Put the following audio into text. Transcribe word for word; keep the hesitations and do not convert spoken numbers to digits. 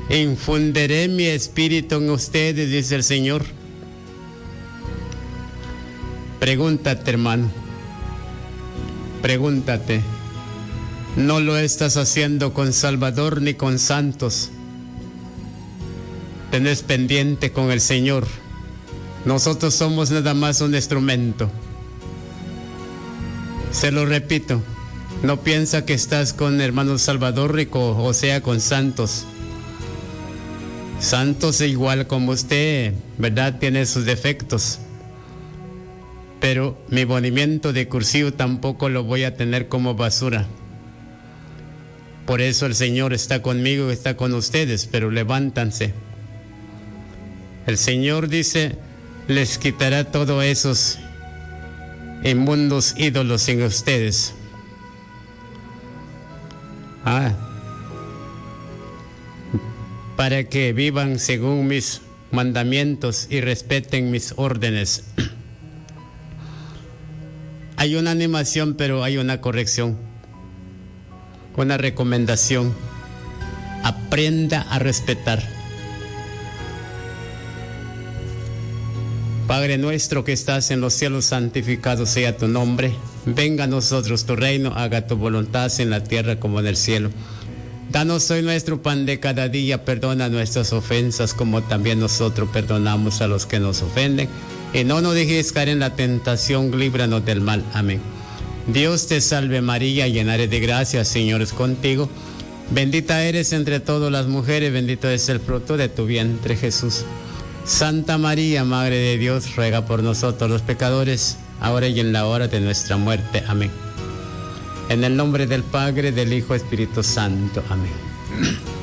Infundiré mi espíritu en ustedes, dice el Señor. Pregúntate, hermano. Pregúntate. No lo estás haciendo con Salvador ni con santos. Tenés pendiente con el Señor. Nosotros somos nada más un instrumento. Se lo repito. No piensa que estás con hermano Salvador Rico, o sea, con santos. Santos igual como usted, ¿verdad? Tiene sus defectos. Pero mi movimiento de cursivo tampoco lo voy a tener como basura. Por eso el Señor está conmigo y está con ustedes, pero levántanse. El Señor dice, les quitará todos esos inmundos ídolos en ustedes. Ah, para que vivan según mis mandamientos y respeten mis órdenes. Hay una animación, pero hay una corrección, una recomendación. Aprenda a respetar. Padre nuestro que estás en los cielos, santificado sea tu nombre. Venga a nosotros tu reino, haga tu voluntad en la tierra como en el cielo. Danos hoy nuestro pan de cada día, perdona nuestras ofensas como también nosotros perdonamos a los que nos ofenden. Y no nos dejes caer en la tentación, líbranos del mal. Amén. Dios te salve María, llena eres de gracia, Señor es contigo. Bendita eres entre todas las mujeres, bendito es el fruto de tu vientre Jesús. Santa María, Madre de Dios, ruega por nosotros los pecadores, ahora y en la hora de nuestra muerte. Amén. En el nombre del Padre, del Hijo, Espíritu Santo. Amén.